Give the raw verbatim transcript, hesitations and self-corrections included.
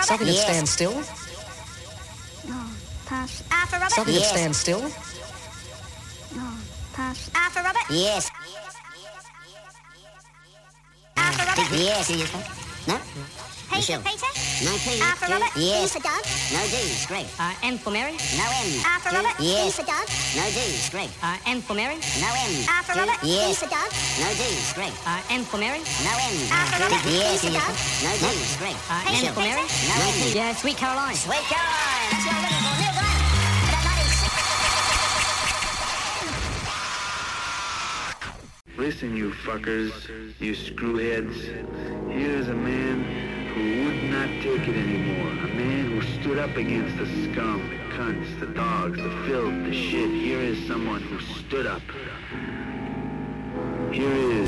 Something that Yes. stands still. No, pass. A for Robert. Something Yes. that stands still. No, pass. A for Robert. Yes. A for Robert. Yes. No. P for Peter. No P. A for Robert. Yes. D for Doug. No D. Greg. Uh, M for Mary. No M. A for Robert. Yes. D for Doug. No D. Greg. Uh, M for Mary. No M. A for Robert. Yes. D for Doug. No D. Greg. Uh, M for Mary. No M. A for Robert. Yes. D for Doug. No D. Greg. Uh, P M for Mary. No M. Yeah, Sweet Caroline. Sweet Caroline. That's what I'm looking for. Neil Glenn. About ninety-six. Listen, you fuckers, you screwheads. Here's a man who would not take it anymore. A man who stood up against the scum, the cunts, the dogs, the filth, the shit. Here is someone who stood up. Here is